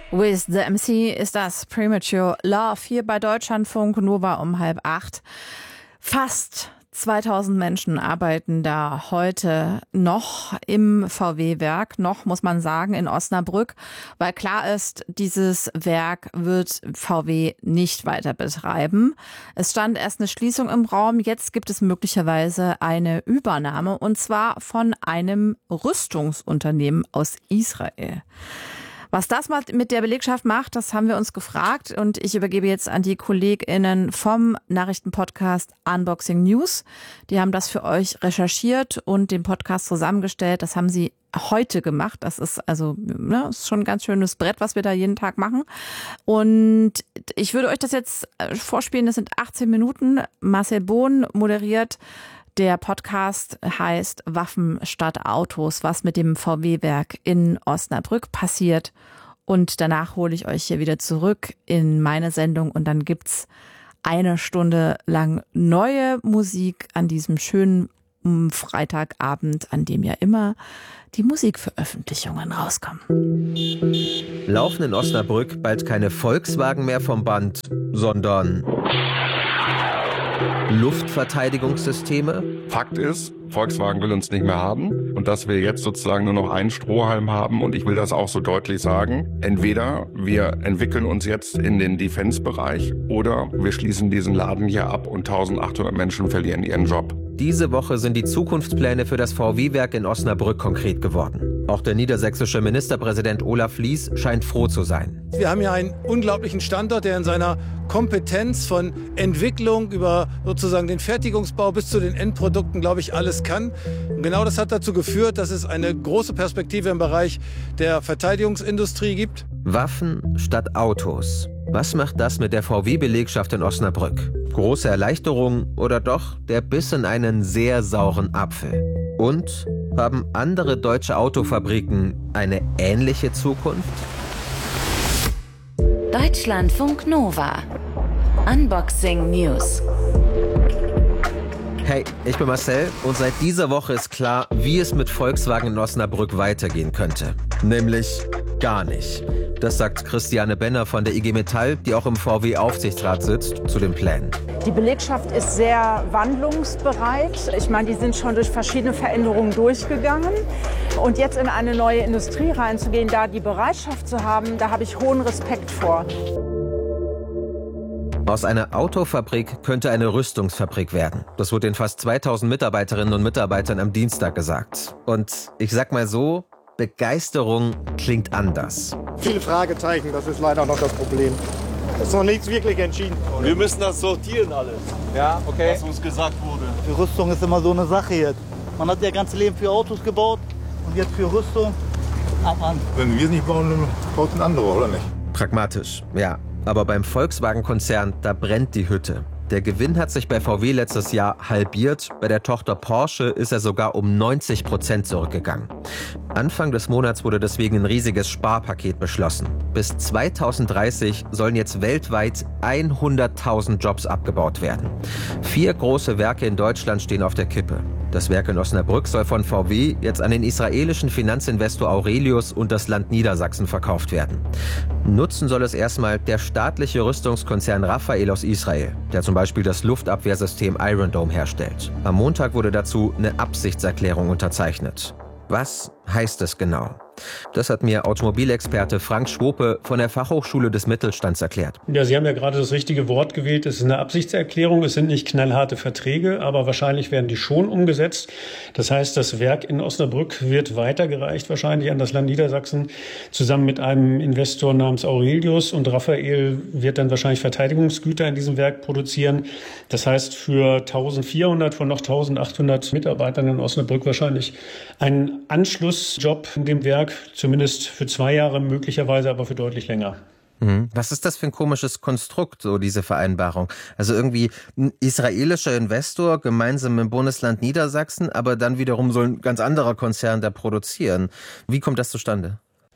With the MC ist das Premature Love hier bei Deutschlandfunk Nova um 7:30. Fast 2000 Menschen arbeiten da heute noch im VW-Werk, noch muss man sagen, in Osnabrück, weil klar ist, dieses Werk wird VW nicht weiter betreiben. Es stand erst eine Schließung im Raum, jetzt gibt es möglicherweise eine Übernahme und zwar von einem Rüstungsunternehmen aus Israel. Was das mal mit der Belegschaft macht, das haben wir uns gefragt und ich übergebe jetzt an die KollegInnen vom Nachrichtenpodcast Unboxing News. Die haben das für euch recherchiert und den Podcast zusammengestellt. Das haben sie heute gemacht. Das ist ist schon ein ganz schönes Brett, was wir da jeden Tag machen. Und ich würde euch das jetzt vorspielen. Das sind 18 Minuten. Marcel Bohn moderiert. Der Podcast heißt Waffen statt Autos, was mit dem VW-Werk in Osnabrück passiert. Und danach hole ich euch hier wieder zurück in meine Sendung und dann gibt's eine Stunde lang neue Musik an diesem schönen Freitagabend, an dem ja immer die Musikveröffentlichungen rauskommen. Laufen in Osnabrück bald keine Volkswagen mehr vom Band, sondern Luftverteidigungssysteme? Fakt ist, Volkswagen will uns nicht mehr haben und dass wir jetzt sozusagen nur noch einen Strohhalm haben und ich will das auch so deutlich sagen. Entweder wir entwickeln uns jetzt in den Defense-Bereich oder wir schließen diesen Laden hier ab und 1800 Menschen verlieren ihren Job. Diese Woche sind die Zukunftspläne für das VW-Werk in Osnabrück konkret geworden. Auch der niedersächsische Ministerpräsident Olaf Lies scheint froh zu sein. Wir haben hier einen unglaublichen Standort, der in seiner Kompetenz von Entwicklung über sozusagen den Fertigungsbau bis zu den Endprodukten, glaube ich, alles kann. Und genau das hat dazu geführt, dass es eine große Perspektive im Bereich der Verteidigungsindustrie gibt. Waffen statt Autos. Was macht das mit der VW-Belegschaft in Osnabrück? Große Erleichterung oder doch der Biss in einen sehr sauren Apfel? Und haben andere deutsche Autofabriken eine ähnliche Zukunft? Deutschlandfunk Nova. Unboxing News. Hey, ich bin Marcel und seit dieser Woche ist klar, wie es mit Volkswagen in Osnabrück weitergehen könnte. Nämlich gar nicht. Das sagt Christiane Benner von der IG Metall, die auch im VW-Aufsichtsrat sitzt, zu den Plänen. Die Belegschaft ist sehr wandlungsbereit. Ich meine, die sind schon durch verschiedene Veränderungen durchgegangen. Und jetzt in eine neue Industrie reinzugehen, da die Bereitschaft zu haben, da habe ich hohen Respekt vor. Aus einer Autofabrik könnte eine Rüstungsfabrik werden. Das wurde den fast 2000 Mitarbeiterinnen und Mitarbeitern am Dienstag gesagt. Und ich sag mal so, Begeisterung klingt anders. Viele Fragezeichen, das ist leider noch das Problem. Es ist noch nichts wirklich entschieden. Wir müssen das sortieren alles, ja, okay. was uns gesagt wurde. Für Rüstung ist immer so eine Sache jetzt. Man hat ja ganze Leben für Autos gebaut und jetzt für Rüstung ab an. Wenn wir es nicht bauen, dann baut ein anderer, oder nicht? Pragmatisch, ja. Aber beim Volkswagen-Konzern, da brennt die Hütte. Der Gewinn hat sich bei VW letztes Jahr halbiert. Bei der Tochter Porsche ist er sogar um 90% zurückgegangen. Anfang des Monats wurde deswegen ein riesiges Sparpaket beschlossen. Bis 2030 sollen jetzt weltweit 100.000 Jobs abgebaut werden. 4 große Werke in Deutschland stehen auf der Kippe. Das Werk in Osnabrück soll von VW jetzt an den israelischen Finanzinvestor Aurelius und das Land Niedersachsen verkauft werden. Nutzen soll es erstmal der staatliche Rüstungskonzern Rafael aus Israel, der zum Beispiel das Luftabwehrsystem Iron Dome herstellt. Am Montag wurde dazu eine Absichtserklärung unterzeichnet. Was heißt es genau? Das hat mir Automobilexperte Frank Schwope von der Fachhochschule des Mittelstands erklärt. Ja, Sie haben ja gerade das richtige Wort gewählt. Es ist eine Absichtserklärung. Es sind nicht knallharte Verträge, aber wahrscheinlich werden die schon umgesetzt. Das heißt, das Werk in Osnabrück wird weitergereicht wahrscheinlich an das Land Niedersachsen zusammen mit einem Investor namens Aurelius. Und Rafael wird dann wahrscheinlich Verteidigungsgüter in diesem Werk produzieren. Das heißt, für 1400 von noch 1800 Mitarbeitern in Osnabrück wahrscheinlich ein Anschlussjob in dem Werk, zumindest für 2 Jahre, möglicherweise aber für deutlich länger. Was ist das für ein komisches Konstrukt, so diese Vereinbarung? Also irgendwie ein israelischer Investor gemeinsam im Bundesland Niedersachsen, aber dann wiederum soll ein ganz anderer Konzern da produzieren. Wie kommt das zustande?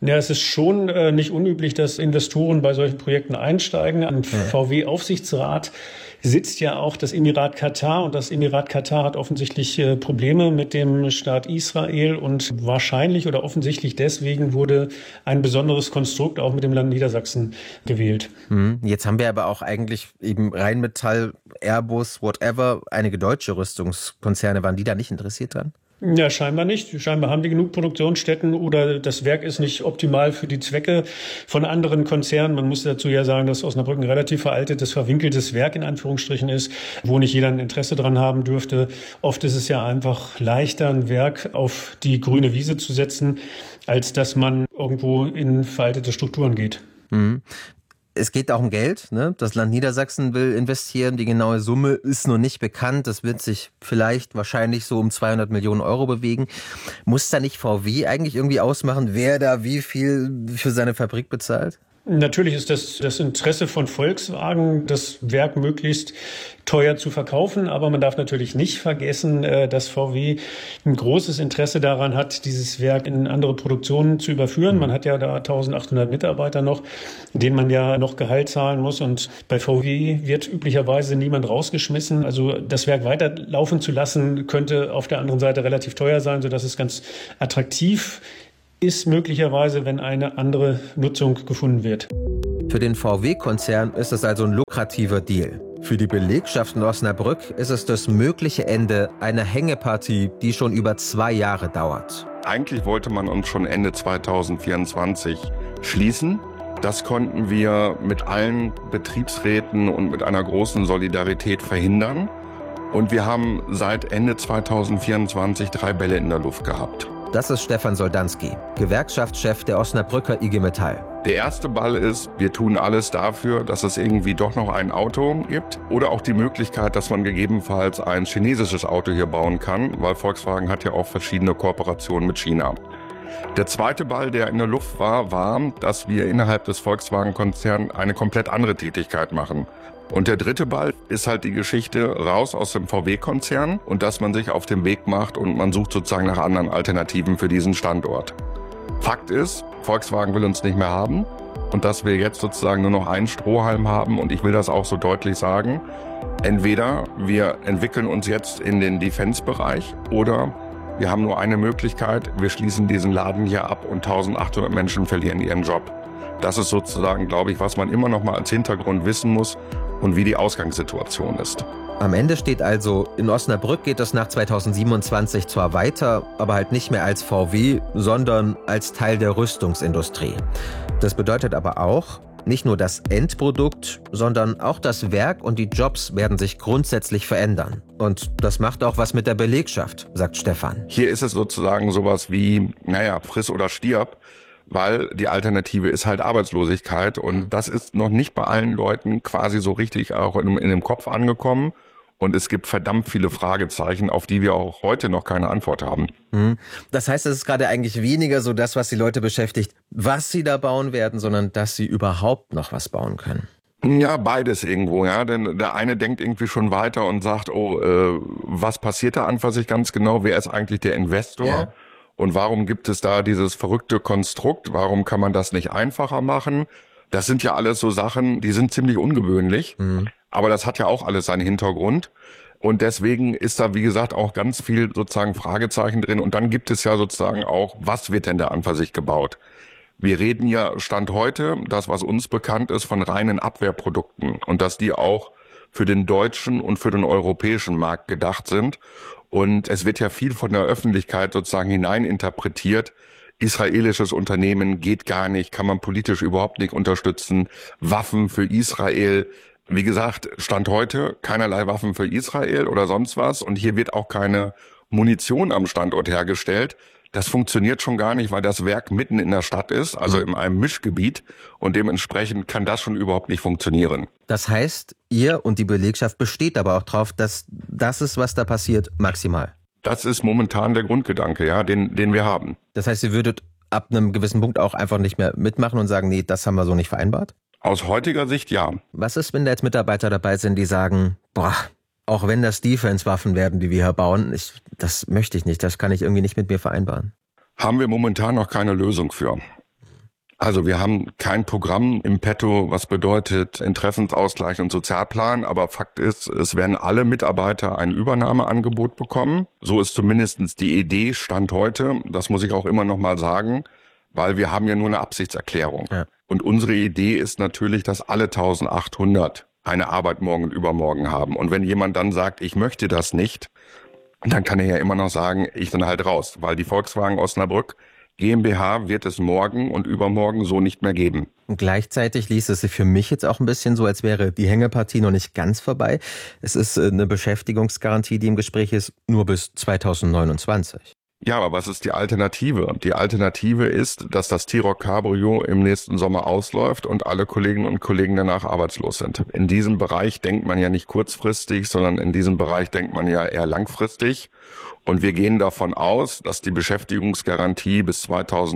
Ja, es ist schon nicht unüblich, dass Investoren bei solchen Projekten einsteigen. Am VW-Aufsichtsrat sitzt ja auch das Emirat Katar und das Emirat Katar hat offensichtlich Probleme mit dem Staat Israel und wahrscheinlich oder offensichtlich deswegen wurde ein besonderes Konstrukt auch mit dem Land Niedersachsen gewählt. Jetzt haben wir aber auch eigentlich eben Rheinmetall, Airbus, whatever, einige deutsche Rüstungskonzerne, waren die da nicht interessiert dran? Ja, scheinbar nicht. Scheinbar haben die genug Produktionsstätten oder das Werk ist nicht optimal für die Zwecke von anderen Konzernen. Man muss dazu ja sagen, dass Osnabrück ein relativ veraltetes, verwinkeltes Werk in Anführungsstrichen ist, wo nicht jeder ein Interesse dran haben dürfte. Oft ist es ja einfach leichter, ein Werk auf die grüne Wiese zu setzen, als dass man irgendwo in veraltete Strukturen geht. Es geht auch um Geld, ne? Das Land Niedersachsen will investieren. Die genaue Summe ist noch nicht bekannt. Das wird sich vielleicht wahrscheinlich so um 200 Millionen Euro bewegen. Muss da nicht VW eigentlich irgendwie ausmachen, wer da wie viel für seine Fabrik bezahlt? Natürlich ist das Interesse von Volkswagen, das Werk möglichst teuer zu verkaufen. Aber man darf natürlich nicht vergessen, dass VW ein großes Interesse daran hat, dieses Werk in andere Produktionen zu überführen. Man hat ja da 1800 Mitarbeiter noch, denen man ja noch Gehalt zahlen muss. Und bei VW wird üblicherweise niemand rausgeschmissen. Also das Werk weiterlaufen zu lassen, könnte auf der anderen Seite relativ teuer sein, sodass es ganz attraktiv ist möglicherweise, wenn eine andere Nutzung gefunden wird. Für den VW-Konzern ist es also ein lukrativer Deal. Für die Belegschaft in Osnabrück ist es das mögliche Ende einer Hängepartie, die schon über 2 Jahre dauert. Eigentlich wollte man uns schon Ende 2024 schließen. Das konnten wir mit allen Betriebsräten und mit einer großen Solidarität verhindern. Und wir haben seit Ende 2024 3 Bälle in der Luft gehabt. Das ist Stefan Soldanski, Gewerkschaftschef der Osnabrücker IG Metall. Der erste Ball ist, wir tun alles dafür, dass es irgendwie doch noch ein Auto gibt oder auch die Möglichkeit, dass man gegebenenfalls ein chinesisches Auto hier bauen kann, weil Volkswagen hat ja auch verschiedene Kooperationen mit China. Der zweite Ball, der in der Luft war, dass wir innerhalb des Volkswagen-Konzerns eine komplett andere Tätigkeit machen. Und der dritte Ball ist halt die Geschichte raus aus dem VW-Konzern und dass man sich auf den Weg macht und man sucht sozusagen nach anderen Alternativen für diesen Standort. Fakt ist, Volkswagen will uns nicht mehr haben und dass wir jetzt sozusagen nur noch einen Strohhalm haben und ich will das auch so deutlich sagen. Entweder wir entwickeln uns jetzt in den Defense-Bereich oder wir haben nur eine Möglichkeit, wir schließen diesen Laden hier ab und 1800 Menschen verlieren ihren Job. Das ist sozusagen, glaube ich, was man immer noch mal als Hintergrund wissen muss und wie die Ausgangssituation ist. Am Ende steht also, in Osnabrück geht es nach 2027 zwar weiter, aber halt nicht mehr als VW, sondern als Teil der Rüstungsindustrie. Das bedeutet aber auch, nicht nur das Endprodukt, sondern auch das Werk und die Jobs werden sich grundsätzlich verändern. Und das macht auch was mit der Belegschaft, sagt Stefan. Hier ist es sozusagen sowas wie, friss oder stirb. Weil die Alternative ist halt Arbeitslosigkeit und das ist noch nicht bei allen Leuten quasi so richtig auch in dem Kopf angekommen und es gibt verdammt viele Fragezeichen, auf die wir auch heute noch keine Antwort haben. Das heißt, es ist gerade eigentlich weniger so das, was die Leute beschäftigt, was sie da bauen werden, sondern dass sie überhaupt noch was bauen können. Ja, beides irgendwo, ja, denn der eine denkt irgendwie schon weiter und sagt, was passiert da an für sich ganz genau, wer ist eigentlich der Investor? Ja. Und warum gibt es da dieses verrückte Konstrukt? Warum kann man das nicht einfacher machen? Das sind ja alles so Sachen, die sind ziemlich ungewöhnlich. Aber das hat ja auch alles seinen Hintergrund. Und deswegen ist da, wie gesagt, auch ganz viel sozusagen Fragezeichen drin. Und dann gibt es ja sozusagen auch, was wird denn da an für sich gebaut? Wir reden ja Stand heute, das was uns bekannt ist, von reinen Abwehrprodukten. Und dass die auch für den deutschen und für den europäischen Markt gedacht sind. Und es wird ja viel von der Öffentlichkeit sozusagen hineininterpretiert. Israelisches Unternehmen geht gar nicht, kann man politisch überhaupt nicht unterstützen. Waffen für Israel. Wie gesagt, Stand heute keinerlei Waffen für Israel oder sonst was. Und hier wird auch keine Munition am Standort hergestellt. Das funktioniert schon gar nicht, weil das Werk mitten in der Stadt ist, also in einem Mischgebiet. Und dementsprechend kann das schon überhaupt nicht funktionieren. Das heißt, ihr und die Belegschaft besteht aber auch drauf, dass das ist, was da passiert, maximal. Das ist momentan der Grundgedanke, ja, den wir haben. Das heißt, ihr würdet ab einem gewissen Punkt auch einfach nicht mehr mitmachen und sagen, nee, das haben wir so nicht vereinbart? Aus heutiger Sicht ja. Was ist, wenn da jetzt Mitarbeiter dabei sind, die sagen, auch wenn das Defense-Waffen werden, die wir hier bauen, das möchte ich nicht, das kann ich irgendwie nicht mit mir vereinbaren? Haben wir momentan noch keine Lösung für. Also wir haben kein Programm im Petto, was bedeutet Interessensausgleich und Sozialplan. Aber Fakt ist, es werden alle Mitarbeiter ein Übernahmeangebot bekommen. So ist zumindest die Idee Stand heute. Das muss ich auch immer noch mal sagen, weil wir haben ja nur eine Absichtserklärung. Ja. Und unsere Idee ist natürlich, dass alle 1800 eine Arbeit morgen und übermorgen haben. Und wenn jemand dann sagt, ich möchte das nicht, dann kann er ja immer noch sagen, ich bin halt raus. Weil die Volkswagen Osnabrück GmbH wird es morgen und übermorgen so nicht mehr geben. Und gleichzeitig liest es sich für mich jetzt auch ein bisschen so, als wäre die Hängepartie noch nicht ganz vorbei. Es ist eine Beschäftigungsgarantie, die im Gespräch ist, nur bis 2029. Ja, aber was ist die Alternative? Die Alternative ist, dass das T-Roc Cabrio im nächsten Sommer ausläuft und alle Kolleginnen und Kollegen danach arbeitslos sind. In diesem Bereich denkt man ja nicht kurzfristig, sondern in diesem Bereich denkt man ja eher langfristig. Und wir gehen davon aus, dass die Beschäftigungsgarantie bis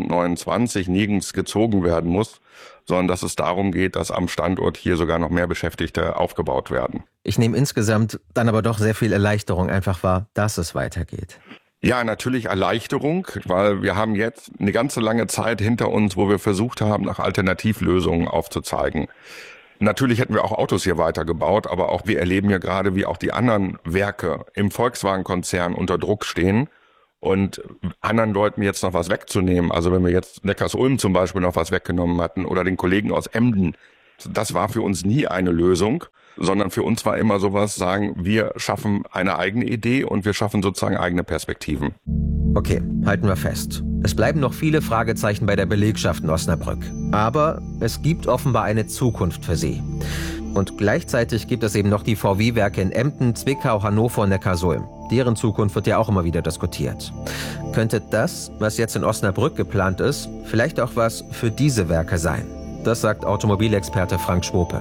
2029 nirgends gezogen werden muss, sondern dass es darum geht, dass am Standort hier sogar noch mehr Beschäftigte aufgebaut werden. Ich nehme insgesamt dann aber doch sehr viel Erleichterung einfach wahr, dass es weitergeht. Ja, natürlich Erleichterung, weil wir haben jetzt eine ganze lange Zeit hinter uns, wo wir versucht haben, nach Alternativlösungen aufzuzeigen. Natürlich hätten wir auch Autos hier weitergebaut, aber auch wir erleben ja gerade, wie auch die anderen Werke im Volkswagen-Konzern unter Druck stehen und anderen Leuten jetzt noch was wegzunehmen. Also wenn wir jetzt Neckarsulm zum Beispiel noch was weggenommen hatten oder den Kollegen aus Emden, das war für uns nie eine Lösung, sondern für uns war immer sowas, sagen, wir schaffen eine eigene Idee und wir schaffen sozusagen eigene Perspektiven. Okay, halten wir fest. Es bleiben noch viele Fragezeichen bei der Belegschaft in Osnabrück. Aber es gibt offenbar eine Zukunft für sie. Und gleichzeitig gibt es eben noch die VW-Werke in Emden, Zwickau, Hannover und Neckarsulm. Deren Zukunft wird ja auch immer wieder diskutiert. Könnte das, was jetzt in Osnabrück geplant ist, vielleicht auch was für diese Werke sein? Das sagt Automobilexperte Frank Schwope.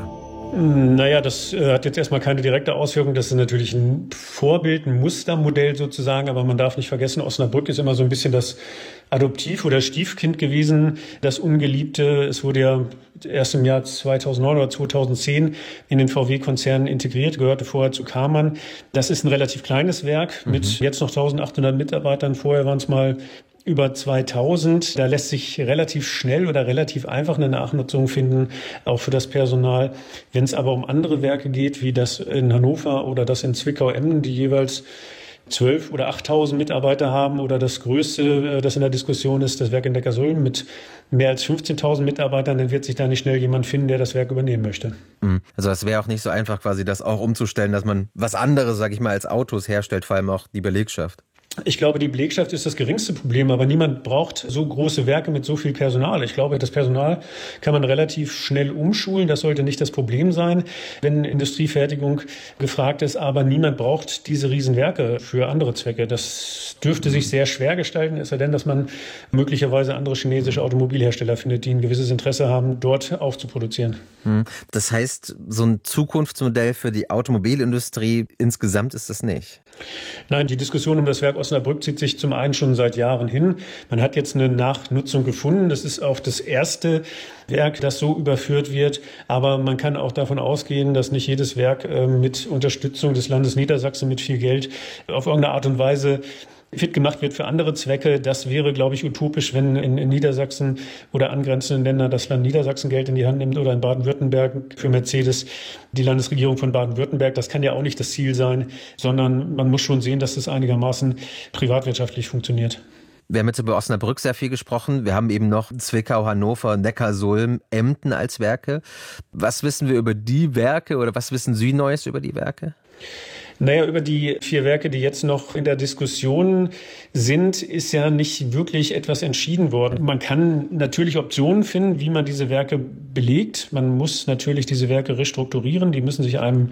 Naja, das hat jetzt erstmal keine direkte Auswirkung. Das ist natürlich ein Vorbild, ein Mustermodell sozusagen. Aber man darf nicht vergessen, Osnabrück ist immer so ein bisschen das Adoptiv- oder Stiefkind gewesen, das Ungeliebte. Es wurde ja erst im Jahr 2009 oder 2010 in den VW-Konzern integriert, gehörte vorher zu Karmann. Das ist ein relativ kleines Werk mit jetzt noch 1800 Mitarbeitern. Vorher waren es mal über 2000. Da lässt sich relativ schnell oder relativ einfach eine Nachnutzung finden, auch für das Personal. Wenn es aber um andere Werke geht, wie das in Hannover oder das in Zwickau-Emden, die jeweils 12.000 oder 8.000 Mitarbeiter haben, oder das größte, das in der Diskussion ist, das Werk in Neckarsulm mit mehr als 15.000 Mitarbeitern, dann wird sich da nicht schnell jemand finden, der das Werk übernehmen möchte. Also es wäre auch nicht so einfach, quasi das auch umzustellen, dass man was anderes, sage ich mal, als Autos herstellt, vor allem auch die Belegschaft. Ich glaube, die Belegschaft ist das geringste Problem, aber niemand braucht so große Werke mit so viel Personal. Ich glaube, das Personal kann man relativ schnell umschulen. Das sollte nicht das Problem sein, wenn Industriefertigung gefragt ist. Aber niemand braucht diese Riesenwerke für andere Zwecke. Das dürfte sich sehr schwer gestalten, es sei denn, dass man möglicherweise andere chinesische Automobilhersteller findet, die ein gewisses Interesse haben, dort aufzuproduzieren. Das heißt, so ein Zukunftsmodell für die Automobilindustrie insgesamt ist das nicht? Nein, die Diskussion um das Werk Osnabrück zieht sich zum einen schon seit Jahren hin. Man hat jetzt eine Nachnutzung gefunden. Das ist auch das erste Werk, das so überführt wird. Aber man kann auch davon ausgehen, dass nicht jedes Werk mit Unterstützung des Landes Niedersachsen mit viel Geld auf irgendeine Art und Weise fit gemacht wird für andere Zwecke. Das wäre, glaube ich, utopisch, wenn in Niedersachsen oder angrenzenden Ländern das Land Niedersachsen Geld in die Hand nimmt oder in Baden-Württemberg für Mercedes die Landesregierung von Baden-Württemberg. Das kann ja auch nicht das Ziel sein, sondern man muss schon sehen, dass das einigermaßen privatwirtschaftlich funktioniert. Wir haben jetzt über Osnabrück sehr viel gesprochen. Wir haben eben noch Zwickau, Hannover, Neckarsulm, Emden als Werke. Was wissen wir über die Werke oder was wissen Sie Neues über die Werke? Naja, über die 4 Werke, die jetzt noch in der Diskussion sind, ist ja nicht wirklich etwas entschieden worden. Man kann natürlich Optionen finden, wie man diese Werke belegt. Man muss natürlich diese Werke restrukturieren. Die müssen sich einem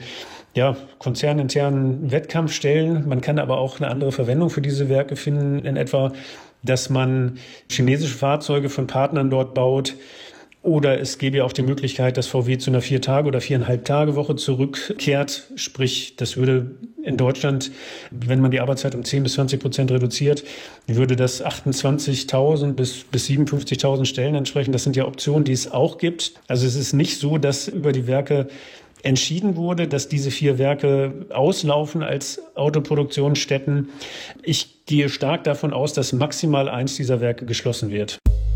konzerninternen Wettkampf stellen. Man kann aber auch eine andere Verwendung für diese Werke finden, in etwa, dass man chinesische Fahrzeuge von Partnern dort baut. Oder es gäbe ja auch die Möglichkeit, dass VW zu einer 4-Tage- oder 4,5-Tage-Woche zurückkehrt. Sprich, das würde in Deutschland, wenn man die Arbeitszeit um 10-20% reduziert, würde das 28.000 bis 57.000 Stellen entsprechen. Das sind ja Optionen, die es auch gibt. Also es ist nicht so, dass über die Werke entschieden wurde, dass diese 4 Werke auslaufen als Autoproduktionsstätten. Ich gehe stark davon aus, dass maximal eins dieser Werke geschlossen wird.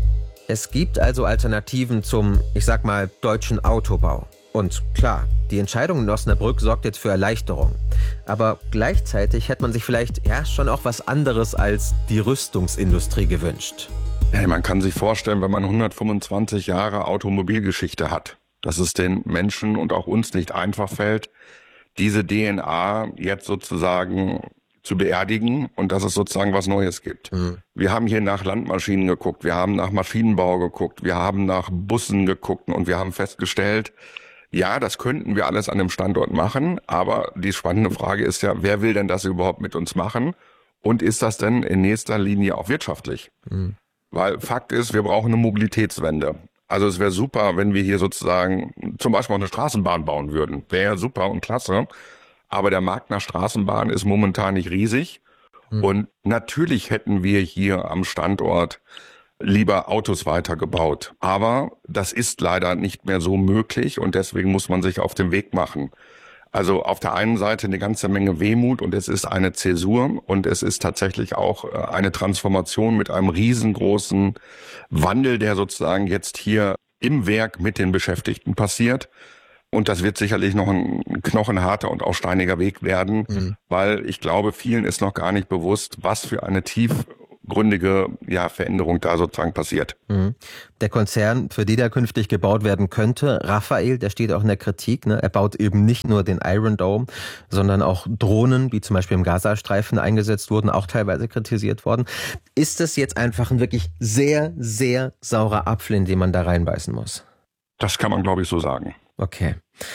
Es gibt also Alternativen zum, ich sag mal, deutschen Autobau. Und klar, die Entscheidung in Osnabrück sorgt jetzt für Erleichterung. Aber gleichzeitig hätte man sich vielleicht schon auch was anderes als die Rüstungsindustrie gewünscht. Hey, man kann sich vorstellen, wenn man 125 Jahre Automobilgeschichte hat, dass es den Menschen und auch uns nicht einfach fällt, diese DNA jetzt sozusagen zu beerdigen und dass es sozusagen was Neues gibt. Wir haben hier nach Landmaschinen geguckt, wir haben nach Maschinenbau geguckt, wir haben nach Bussen geguckt und wir haben festgestellt, ja, das könnten wir alles an einem Standort machen, aber die spannende Frage ist ja, wer will denn das überhaupt mit uns machen und ist das denn in nächster Linie auch wirtschaftlich? Weil Fakt ist, wir brauchen eine Mobilitätswende. Also es wäre super, wenn wir hier sozusagen zum Beispiel auch eine Straßenbahn bauen würden. Wäre ja super und klasse. Aber der Markt nach Straßenbahn ist momentan nicht riesig. Und natürlich hätten wir hier am Standort lieber Autos weitergebaut. Aber das ist leider nicht mehr so möglich und deswegen muss man sich auf den Weg machen. Also auf der einen Seite eine ganze Menge Wehmut und es ist eine Zäsur und es ist tatsächlich auch eine Transformation mit einem riesengroßen Wandel, der sozusagen jetzt hier im Werk mit den Beschäftigten passiert. Und das wird sicherlich noch ein knochenharter und auch steiniger Weg werden, weil ich glaube, vielen ist noch gar nicht bewusst, was für eine tiefgründige Veränderung da sozusagen passiert. Der Konzern, für den da künftig gebaut werden könnte, Rafael, der steht auch in der Kritik. Ne? Er baut eben nicht nur den Iron Dome, sondern auch Drohnen, wie zum Beispiel im Gazastreifen eingesetzt wurden, auch teilweise kritisiert worden. Ist das jetzt einfach ein wirklich sehr, sehr saurer Apfel, in den man da reinbeißen muss? Das kann man, glaube ich, so sagen. Okay.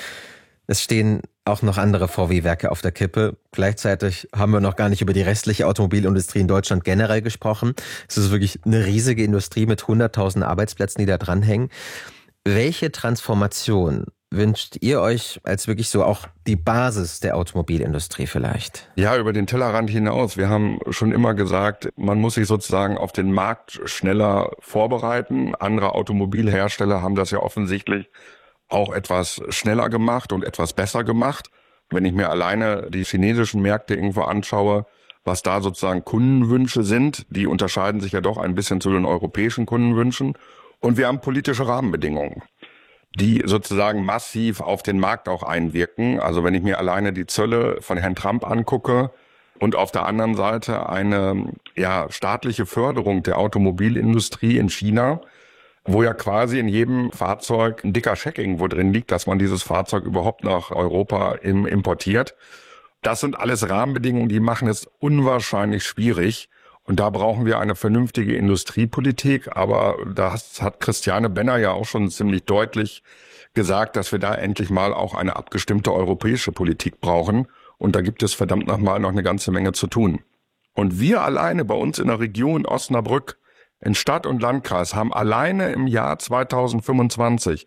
Es stehen auch noch andere VW-Werke auf der Kippe. Gleichzeitig haben wir noch gar nicht über die restliche Automobilindustrie in Deutschland generell gesprochen. Es ist wirklich eine riesige Industrie mit 100.000 Arbeitsplätzen, die da dranhängen. Welche Transformation wünscht ihr euch als wirklich so auch die Basis der Automobilindustrie vielleicht? Ja, über den Tellerrand hinaus. Wir haben schon immer gesagt, man muss sich sozusagen auf den Markt schneller vorbereiten. Andere Automobilhersteller haben das ja offensichtlich auch etwas schneller gemacht und etwas besser gemacht. Wenn ich mir alleine die chinesischen Märkte irgendwo anschaue, was da sozusagen Kundenwünsche sind, die unterscheiden sich ja doch ein bisschen zu den europäischen Kundenwünschen. Und wir haben politische Rahmenbedingungen, die sozusagen massiv auf den Markt auch einwirken. Also wenn ich mir alleine die Zölle von Herrn Trump angucke und auf der anderen Seite eine staatliche Förderung der Automobilindustrie in China, wo ja quasi in jedem Fahrzeug ein dicker Scheck irgendwo drin liegt, dass man dieses Fahrzeug überhaupt nach Europa importiert. Das sind alles Rahmenbedingungen, die machen es unwahrscheinlich schwierig. Und da brauchen wir eine vernünftige Industriepolitik. Aber das hat Christiane Benner ja auch schon ziemlich deutlich gesagt, dass wir da endlich mal auch eine abgestimmte europäische Politik brauchen. Und da gibt es verdammt nochmal noch eine ganze Menge zu tun. Und wir alleine bei uns in der Region Osnabrück, in Stadt und Landkreis, haben alleine im Jahr 2025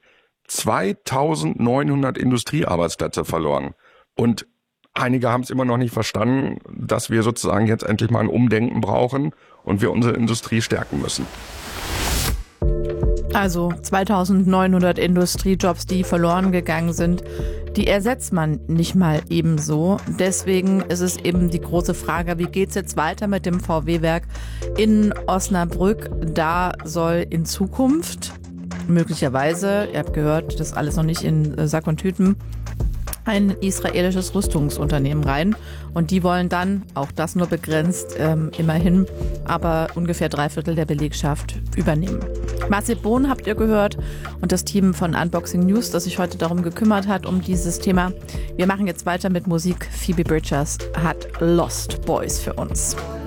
2.900 Industriearbeitsplätze verloren. Und einige haben es immer noch nicht verstanden, dass wir sozusagen jetzt endlich mal ein Umdenken brauchen und wir unsere Industrie stärken müssen. Also 2.900 Industriejobs, die verloren gegangen sind, die ersetzt man nicht mal ebenso. Deswegen ist es eben die große Frage, wie geht es jetzt weiter mit dem VW-Werk in Osnabrück? Da soll in Zukunft möglicherweise, ihr habt gehört, das ist alles noch nicht in Sack und Tüten, ein israelisches Rüstungsunternehmen rein. Und die wollen dann, auch das nur begrenzt, immerhin, aber ungefähr 3/4 der Belegschaft übernehmen. Marcel Bohn habt ihr gehört und das Team von Unboxing News, das sich heute darum gekümmert hat, um dieses Thema. Wir machen jetzt weiter mit Musik. Phoebe Bridgers hat Lost Boys für uns.